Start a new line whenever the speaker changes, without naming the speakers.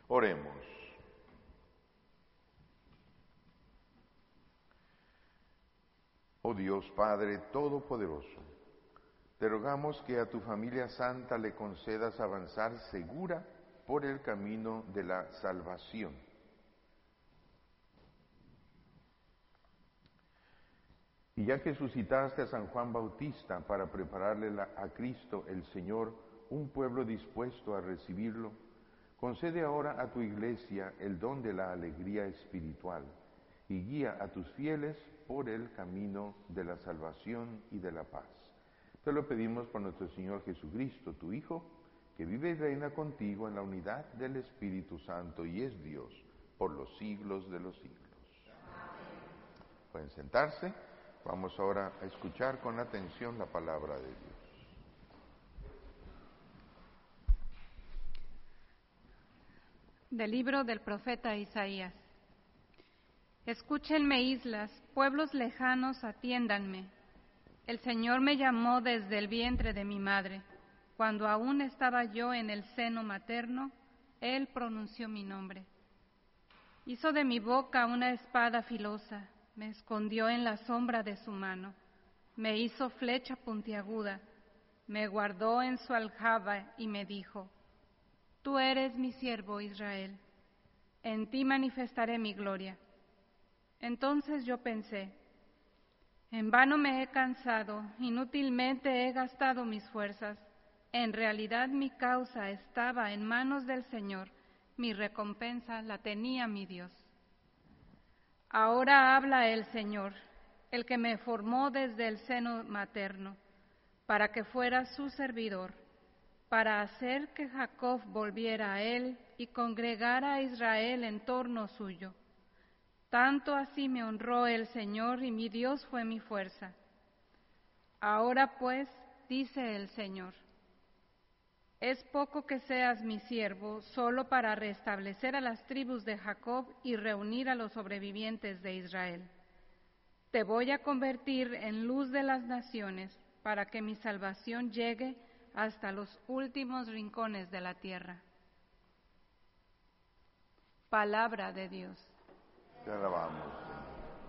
Oremos. Oh Dios Padre Todopoderoso, te rogamos que a tu familia santa le concedas avanzar segura por el camino de la salvación. Y ya que suscitaste a San Juan Bautista para prepararle a Cristo el Señor, un pueblo dispuesto a recibirlo, concede ahora a tu Iglesia el don de la alegría espiritual y guía a tus fieles por el camino de la salvación y de la paz. Te lo pedimos por nuestro Señor Jesucristo, tu Hijo, que vive y reina contigo en la unidad del Espíritu Santo y es Dios por los siglos de los siglos. Amén. Pueden sentarse. Vamos ahora a escuchar con atención la palabra de Dios.
Del libro del profeta Isaías. Escúchenme, islas, pueblos lejanos, atiéndanme. El Señor me llamó desde el vientre de mi madre. Cuando aún estaba yo en el seno materno, Él pronunció mi nombre. Hizo de mi boca una espada filosa, me escondió en la sombra de su mano. Me hizo flecha puntiaguda, me guardó en su aljaba y me dijo: Tú eres mi siervo Israel, en ti manifestaré mi gloria. Entonces yo pensé: en vano me he cansado, inútilmente he gastado mis fuerzas. En realidad mi causa estaba en manos del Señor, mi recompensa la tenía mi Dios. Ahora habla el Señor, el que me formó desde el seno materno, para que fuera su servidor, para hacer que Jacob volviera a él y congregara a Israel en torno suyo. Tanto así me honró el Señor y mi Dios fue mi fuerza. Ahora pues, dice el Señor, es poco que seas mi siervo solo para restablecer a las tribus de Jacob y reunir a los sobrevivientes de Israel. Te voy a convertir en luz de las naciones para que mi salvación llegue hasta los últimos rincones de la tierra. Palabra de Dios.
Te alabamos.